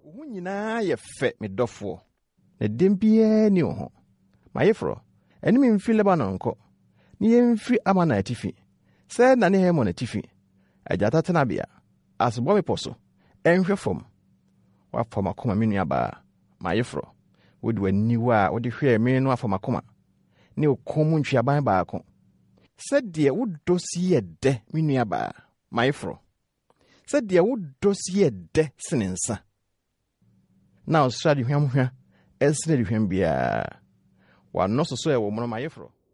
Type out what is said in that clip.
Wo nyinaa ye fe me dofo. Na dembie ni ho. Mayefro, eni me mfi Lebanon ko. Ni yemfi amana atifi. Se na ne hemo na atifi. Ajata tenabia. Asbo me poso. Enhwe fom. Wa fom akoma me nua ba. Mayefro, wodi waniwa, wodi hwe me no afom akoma. Ne okomu ntwiaban baako. Se de wodosi ye de me nua ba. Mayefro. Se de wodosi ye de senensa. Na osra di hwamhwa. Esre di hwam bia. Wa no so e wo mono Mayefro.